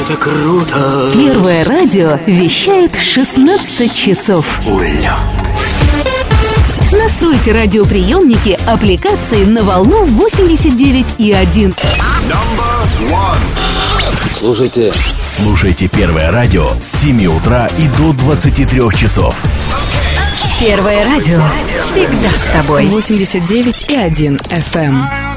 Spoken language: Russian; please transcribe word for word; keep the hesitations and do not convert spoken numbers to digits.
это круто! Первое радио вещает шестнадцать часов. Уля! Настройте радиоприемники аппликации на волну восемьдесят девять и один. Слушайте. Слушайте Первое радио с семи утра и до двадцати трёх часов. Первое радио всегда с тобой. восемьдесят девять и один эф эм.